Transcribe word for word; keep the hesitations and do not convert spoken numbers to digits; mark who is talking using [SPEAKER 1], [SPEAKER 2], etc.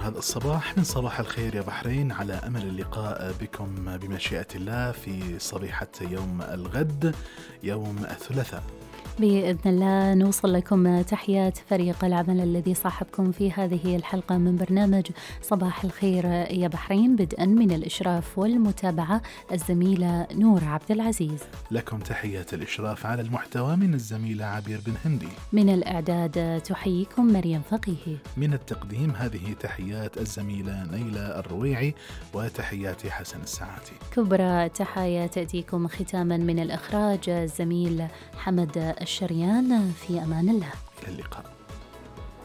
[SPEAKER 1] هذا الصباح من صباح الخير يا بحرين، على أمل اللقاء بكم بمشيئة الله في صبيحة يوم الغد يوم الثلاثاء
[SPEAKER 2] بإذن الله. نوصل لكم تحيات فريق العمل الذي صاحبكم في هذه الحلقة من برنامج صباح الخير يا بحرين، بدءا من الإشراف والمتابعة الزميلة نور عبد العزيز.
[SPEAKER 1] لكم تحيات الإشراف على المحتوى من الزميلة عبير بن هندي.
[SPEAKER 2] من الإعداد تحييكم مريم فقيهي.
[SPEAKER 1] من التقديم هذه تحيات الزميلة نيلة الرويعي وتحياتي حسن الساعاتي.
[SPEAKER 2] كبرى تحايا تأتيكم ختاما من الإخراج الزميل حمد الشريان. في أمان الله.
[SPEAKER 1] إلى اللقاء.